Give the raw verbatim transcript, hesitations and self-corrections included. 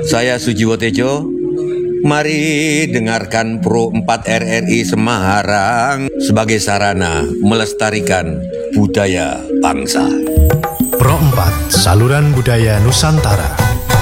Saya Sujiwo Tejo. Mari dengarkan Pro empat R R I Semarang sebagai sarana melestarikan budaya bangsa. Pro empat, saluran budaya Nusantara.